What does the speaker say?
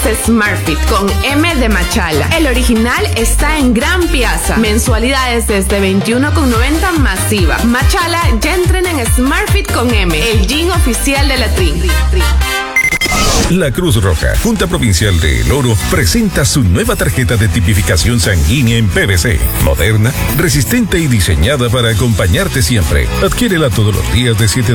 SmartFit con M de Machala. El original está en Gran Piazza. Mensualidades desde $21,90 masiva. Machala ya entrena en SmartFit con M, el gym oficial de la Tri. La Cruz Roja, Junta Provincial de El Oro, presenta su nueva tarjeta de tipificación sanguínea en PVC. Moderna, resistente y diseñada para acompañarte siempre. Adquiérela todos los días de 7